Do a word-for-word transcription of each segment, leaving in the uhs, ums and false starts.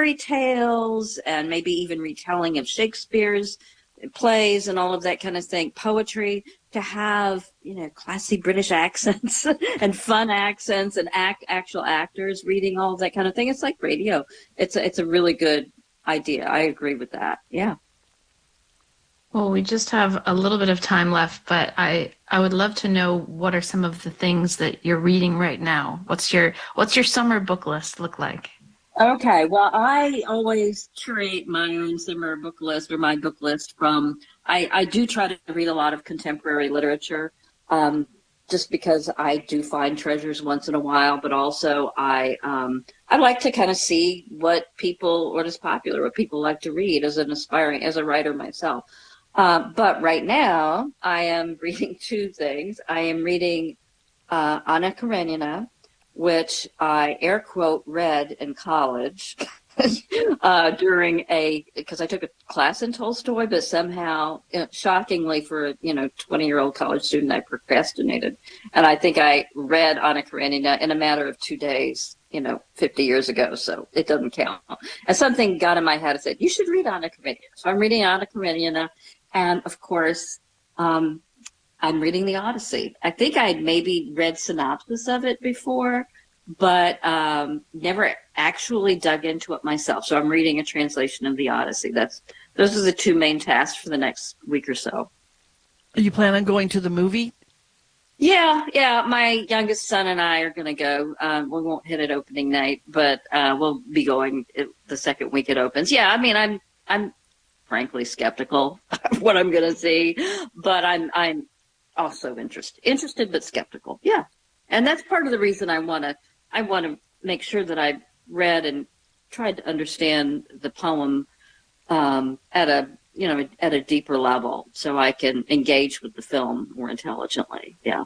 fairy tales and maybe even retelling of Shakespeare's plays and all of that kind of thing, poetry, to have, you know, classy British accents and fun accents and act actual actors reading all of that kind of thing. It's like radio. It's a, it's a really good idea. I agree with that. Yeah. Well, we just have a little bit of time left, but I I would love to know what are some of the things that you're reading right now. What's your what's your summer book list look like? Okay, well, I always curate my own summer book list or my book list from, I, I do try to read a lot of contemporary literature, um, just because I do find treasures once in a while, but also I, um, I like to kind of see what people, what is popular, what people like to read as an aspiring, as a writer myself. Uh, but right now, I am reading two things. I am reading uh, Anna Karenina, which I air quote read in college uh, during a, because I took a class in Tolstoy, but somehow, you know, shockingly for a you know twenty year old college student, I procrastinated, and I think I read Anna Karenina in a matter of two days. You know, fifty years ago, so it doesn't count. And something got in my head and said, you should read Anna Karenina. So I'm reading Anna Karenina, and of course, um, I'm reading the Odyssey. I think I'd maybe read synopsis of it before, but um, never actually dug into it myself. So I'm reading a translation of the Odyssey. That's those are the two main tasks for the next week or so. You plan on going to the movie? Yeah, yeah. My youngest son and I are going to go. Um, we won't hit it opening night, but uh, we'll be going it, the second week it opens. Yeah, I mean, I'm I'm frankly skeptical of what I'm going to see, but I'm I'm also interested, interested but skeptical. Yeah, and that's part of the reason I want to I want to make sure that I read and tried to understand the poem um, at a you know at a deeper level, so I can engage with the film more intelligently. Yeah.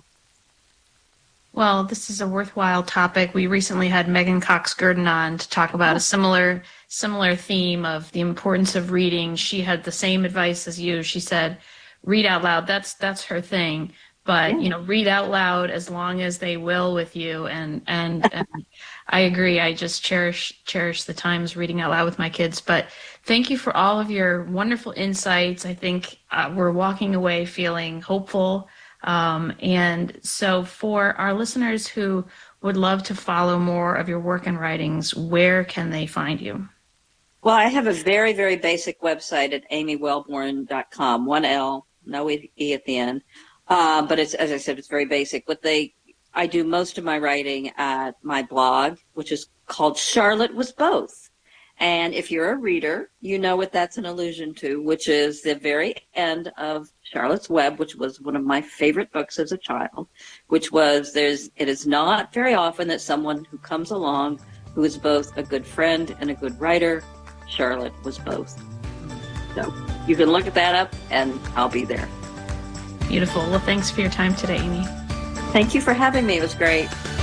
Well, this is a worthwhile topic. We recently had Megan Cox Gurdon on to talk about a similar similar theme of the importance of reading. She had the same advice as you. She said, read out loud. That's that's her thing. But, Yeah. you know, read out loud as long as they will with you. And, and, and I agree. I just cherish cherish the times reading out loud with my kids. But thank you for all of your wonderful insights. I think uh, we're walking away feeling hopeful. Um, and so for our listeners who would love to follow more of your work and writings, where can they find you? Well, I have a very, very basic website at amy wellborn dot com. One L, no E at the end. Uh, but it's, as I said, it's very basic. But they, I do most of my writing at my blog, which is called Charlotte Was Both. And if you're a reader, you know what that's an allusion to, which is the very end of Charlotte's Web, which was one of my favorite books as a child, which was there's, it is not very often that someone who comes along who is both a good friend and a good writer. Charlotte was both. So you can look at that up and I'll be there. Beautiful. Well, thanks for your time today, Amy. Thank you for having me. It was great.